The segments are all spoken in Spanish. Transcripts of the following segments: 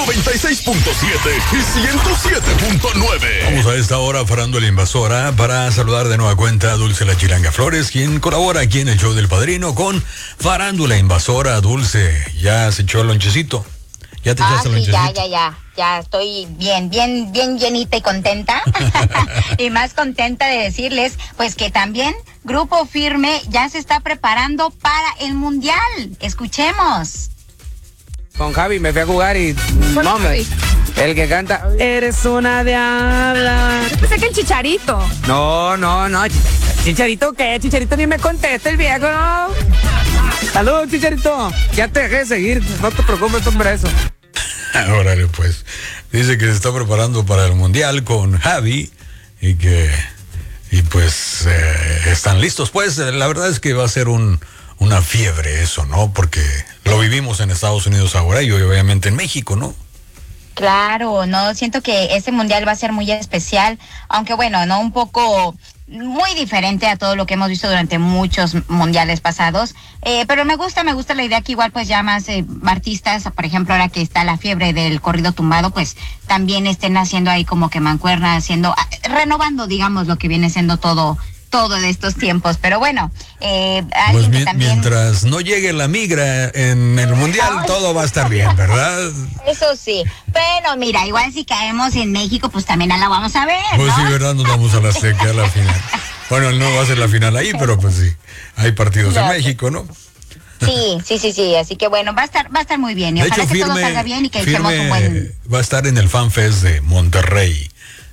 96.7 y 107.9. Vamos a esta hora Farándula Invasora para saludar de nueva cuenta a Dulce La Chilanga Flores, quien colabora aquí en el show del Padrino con Farándula Invasora. Dulce, ¿ya se echó el lonchecito? ¿Ya te echaste el lonchecito? Ya estoy bien llenita y contenta. Y más contenta de decirles, pues que también Grupo Firme ya se está preparando para el Mundial. Escuchemos. Con Javi me fui a jugar y no, el que canta Eres una diabla. Yo pensé que el Chicharito. No, Chicharito, ¿qué? Chicharito ni me contesta el viejo, ¿no? Saludos, Chicharito. Ya te dejé de seguir, no te preocupes, hombre, eso. Órale, pues. Dice que se está preparando para el Mundial con Javi y pues están listos. Pues la verdad es que va a ser una fiebre eso, ¿no? Porque lo vivimos en Estados Unidos ahora y obviamente en México, ¿no? Claro, no, siento que este Mundial va a ser muy especial, aunque bueno, no un poco muy diferente a todo lo que hemos visto durante muchos mundiales pasados, pero me gusta la idea que igual pues ya más artistas, por ejemplo ahora que está la fiebre del corrido tumbado, pues también estén haciendo ahí como que mancuerna, renovando digamos lo que viene siendo todo de estos tiempos, pero bueno, pues mientras no llegue la migra en el Mundial, todo va a estar bien, ¿verdad? Eso sí, pero mira, igual si caemos en México, pues también la vamos a ver, pues ¿no? sí, ¿verdad? Nos vamos a la seca, a la final. Bueno, no va a ser la final ahí, pero pues sí, hay partidos en México, ¿no? Sí, así que bueno, va a estar muy bien, y de ojalá hecho, que todo salga bien y que echemos un buen... va a estar en el Fan Fest de Monterrey.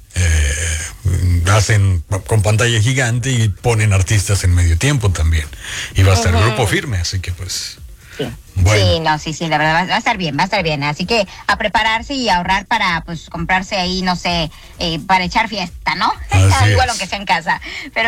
Hacen con pantalla gigante y ponen artistas en medio tiempo también, y va a estar Grupo Firme, así que pues sí. bueno. Sí, la verdad va a estar bien, así que a prepararse y ahorrar para pues comprarse ahí, no sé, para echar fiesta, ¿no? Igual aunque sea en casa, pero